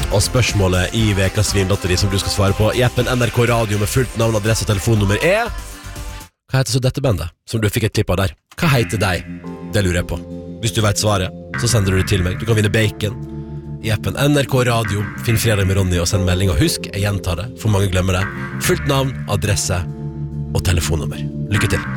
Og spørsmålet i Vekas Vinlotteri som du skal svare på i appen NRK Radio med fullt navn, adresse og telefonnummer hva heter så dette bandet som du fikk et klipp av der? Hva heter deg? Det lurer jeg på. Hvis du vet svaret, så sender du det til meg. Du kan vinne bacon i appen NRK Radio. Finn Fredag med Ronny og send melding. Og husk, jeg gjentar det, for mange glemmer det. Fullt navn, adresse og telefonnummer. Lykke til.